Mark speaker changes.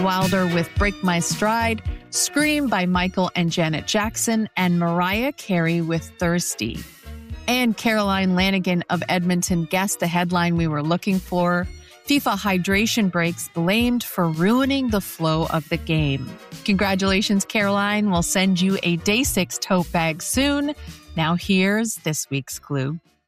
Speaker 1: Wilder with Break My Stride, Scream by Michael and Janet Jackson, and Mariah Carey with Thirsty. And Caroline Lanigan of Edmonton guessed the headline we were looking for: FIFA hydration breaks blamed for ruining the flow of the game. Congratulations, Caroline. We'll send you a Day 6 tote bag soon. Now here's this week's clue.